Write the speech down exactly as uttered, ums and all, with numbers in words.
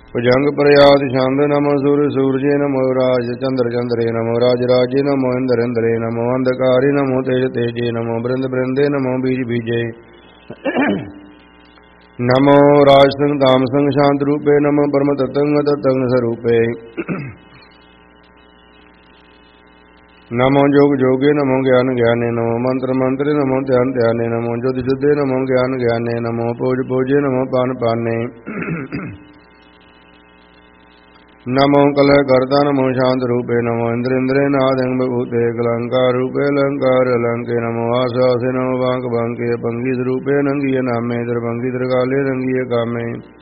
ਭੁਜੰਗ ਪ੍ਰਯਾਤ ਛੰਦ ਨਮੋ ਸੂਰ ਸੂਰਜੇ ਨਮੋ ਰਾਜ ਚੰਦਰ ਚੰਦਰੇ ਨਮੋ ਰਾਜ ਰਾਜੇ ਨਮੋ ਇੰਦਰ ਇੰਦਰੇ ਨਮੋ ਅੰਧਕਾਰੇ ਨਮੋ ਤੇਜ ਤੇਜੇ ਨਮੋ ਬ੍ਰਿੰਦ ਬ੍ਰਿੰਦੇ ਨਮੋ ਬੀਜ ਬੀਜੇ ਨਮੋ ਰਾਜ ਸਿੰਘ ਧਾਮ ਸਿੰਘ ਸ਼ਾਂਤ ਰੂਪੇ ਨਮੋ ਪਰਮ ਤਤੰਗ ਤਤੰਗ ਸਰੂਪੇ ਨਮੋ ਜੋਗ ਜੋਗੇ ਨਮੋ ਗਿਆਨ ਗਿਆਨੇ ਨਮੋ ਮੰਤਰ ਮੰਤਰੇ ਨਮੋ ਧਿਆਨ ਧਿਆਨੇ ਨਮੋ ਜੁਦ ਜੁਦੇ ਨਮੋ ਗਿਆਨ ਗਿਆਨੇ ਨਮੋ ਪੂਜ ਪੂਜੇ ਨਮੋ ਪਾਨ ਪਾਨੇ ਨਮੋ ਕਲਹ ਕਰਤਾ ਨਮੋ ਸ਼ਾਂਤ ਰੂਪੇ ਨਮੋ ਇੰਦਰ ਇੰਦਰੇ ਨਾਦ ਅੰਗ ਬਭੂਤੇ ਕਲੰਕਾਰ ਰੂਪੇ ਲੰਕਾਰ ਲੰਕੇ ਨਮੋ ਆਸ ਆਸੇ ਨਮੋ ਬਾਂਕ ਬਾਂਕੇ ਪੰਗੀ ਸਰੂਪੇ ਨੰਗੀਏ ਨਾਮੇ ਦਰਭੰਗੀ ਦਰਗਾਲੇ ਰੰਗੀਏ ਕਾਮੇ